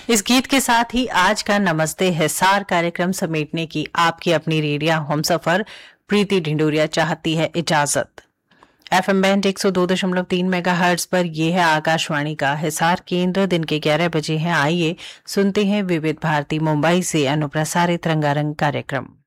इस गीत के साथ ही आज का नमस्ते हिसार कार्यक्रम समेटने की आपकी अपनी रेडियो हमसफर प्रीति ढिंडोरिया चाहती है इजाजत। एफएम बैंड 102.3 मेगाहर्ट्ज पर यह है आकाशवाणी का हिसार केंद्र। दिन के 11 बजे हैं। आइए सुनते हैं विविध भारती मुंबई से अनुप्रसारित रंगारंग कार्यक्रम।